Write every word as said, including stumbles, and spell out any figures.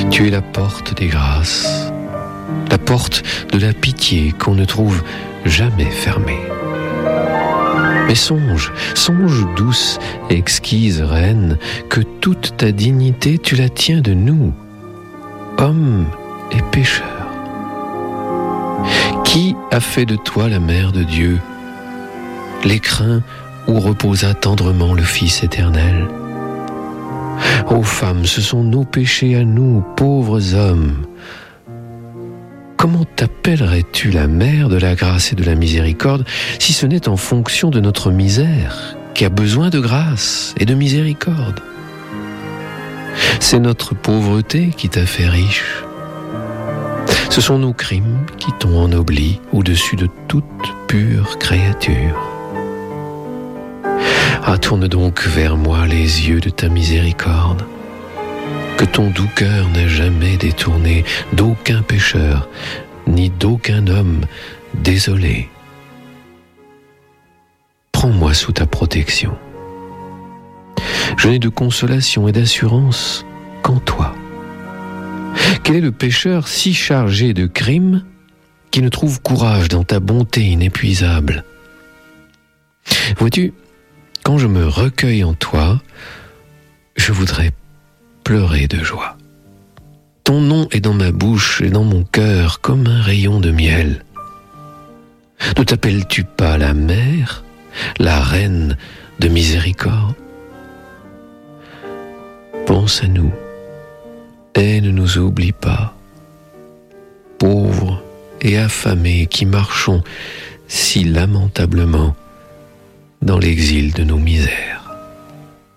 Tu es la porte des grâces, la porte de la pitié qu'on ne trouve jamais fermée. Mais songe, songe douce et exquise reine, que toute ta dignité tu la tiens de nous, hommes et pécheurs. Qui a fait de toi la mère de Dieu, l'écrin où reposa tendrement le Fils éternel? Ô femme, ce sont nos péchés à nous, pauvres hommes. Comment t'appellerais-tu la mère de la grâce et de la miséricorde si ce n'est en fonction de notre misère qui a besoin de grâce et de miséricorde? C'est notre pauvreté qui t'a fait riche. Ce sont nos crimes qui t'ont ennobli au-dessus de toute pure créature. Ah, tourne donc vers moi les yeux de ta miséricorde, que ton doux cœur n'a jamais détourné d'aucun pécheur, ni d'aucun homme désolé. Prends-moi sous ta protection. Je n'ai de consolation et d'assurance qu'en toi. Quel est le pécheur si chargé de crimes qui ne trouve courage dans ta bonté inépuisable? Vois-tu, quand je me recueille en toi, je voudrais pleurer de joie. Ton nom est dans ma bouche et dans mon cœur comme un rayon de miel. Ne t'appelles-tu pas la mère, la reine de miséricorde? Pense à nous et ne nous oublie pas, pauvres et affamés qui marchons si lamentablement dans l'exil de nos misères.